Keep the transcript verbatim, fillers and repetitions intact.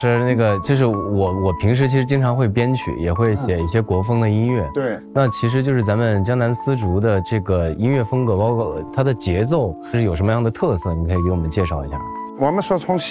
是那个，就是我我平时其实经常会编曲，也会写一些国风的音乐。 对， 那其实就是咱们江南丝竹的这个音乐风格，包括它的节奏是有什么样的特色？你可以给我们介绍一下。 我们说从